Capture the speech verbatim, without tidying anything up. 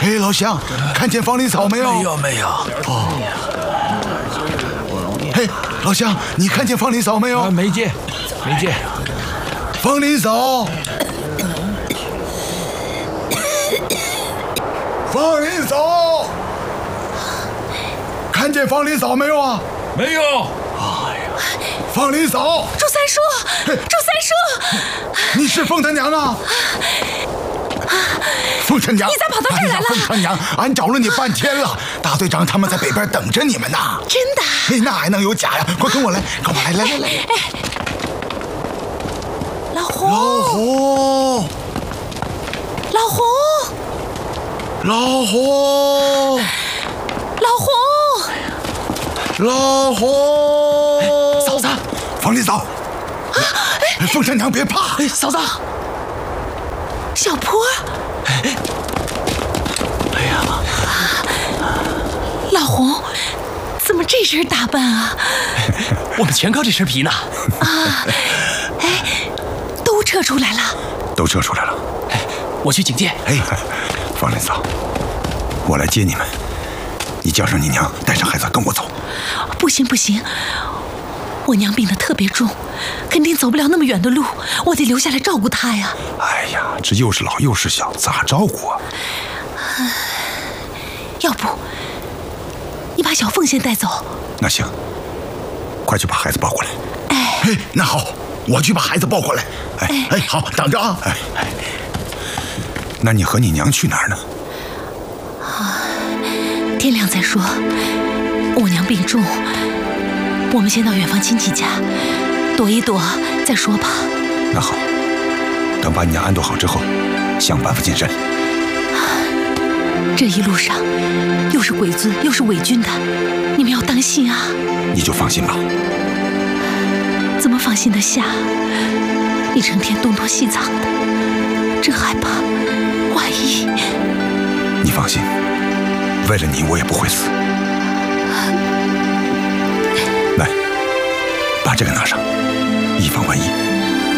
哎，老乡，看见方林嫂没有？ 没有没有。 哦。嘿，老乡，你看见方林嫂没有？ 啊，没见，没见。 方林嫂，方林嫂，看见方林嫂没有啊？ 没有。 哎呀，方林嫂， 祝三叔，祝三叔， 你是凤他娘啊？凤他娘， 你咋跑到这儿来了？ 凤他娘，俺找了你半天了，大队长他们在北边等着你们呢。 真的？ 嘿，那还能有假呀？快跟我来，跟我来，来来来。 哎，老胡， 老胡， 老胡， 老胡， 老胡， 老胡， 嫂子， 方林嫂，啊，凤他娘别怕， 哎，嫂子， 小坡。 哎呀， 老胡，怎么这身打扮啊？ 我们全靠这身皮呢。 啊，哎，都撤出来了。 都撤出来了。 哎，我去警戒。 哎，方林嫂，我来接你们。你叫上你娘，带上孩子跟我走。 不行不行，我娘病得特别重，肯定走不了那么远的路，我得留下来照顾她呀。 哎呀，这又是老又是小，咋照顾啊？ 要不你把小凤先带走？ 那行，快去把孩子抱过来。 哎， 哎，那好，我去把孩子抱过来。哎哎，好，等着啊。哎哎，那你和你娘去哪儿呢？ 啊，天亮再说。我娘病重，我们先到远房亲戚家躲一躲再说吧。 那好，等把你娘安顿好之后，想办法进山。 这一路上又是鬼子又是伪军的，你们要当心啊！ 你就放心吧。 怎么放心得下？你成天东躲西藏的，真害怕，万一…… 你放心，为了你我也不会死。来，把这个拿上，以防万一。